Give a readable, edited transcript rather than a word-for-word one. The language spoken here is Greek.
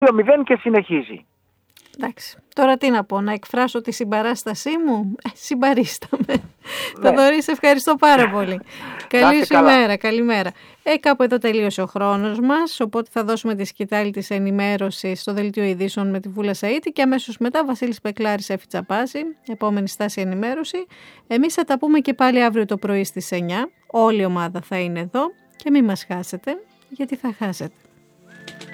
2-0 και συνεχίζει. Εντάξει, τώρα τι να πω, να εκφράσω τη συμπαράστασή μου. Συμπαρίσταμε. Θοδωρή, σε ευχαριστώ πάρα πολύ. Καλή σου ημέρα, καλημέρα. Κάπου εδώ τελείωσε ο χρόνος μας, οπότε θα δώσουμε τη σκητάλη της ενημέρωσης στο δελτίο ειδήσεων με τη Βούλα Σαΐτη και αμέσως μετά Βασίλης Πεκλάρης, Εφη Τσαπάση, επόμενη στάση ενημέρωση. Εμείς θα τα πούμε και πάλι αύριο το πρωί στις 9. Όλη η ομάδα θα είναι εδώ και μην μας χάσετε, γιατί θα χάσετε.